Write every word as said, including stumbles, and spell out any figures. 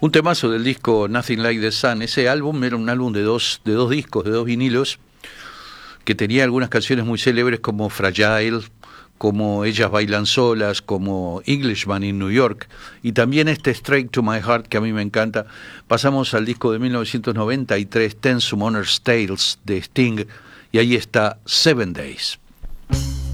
Un temazo del disco Nothing Like the Sun. Ese álbum era un álbum de dos, de dos discos, de dos vinilos, que tenía algunas canciones muy célebres como Fragile, como Ellas Bailan Solas, como Englishman in New York, y también este Straight to My Heart, que a mí me encanta. Pasamos al disco de mil novecientos noventa y tres, Ten Summoner's Tales, de Sting, y ahí está Seven Days.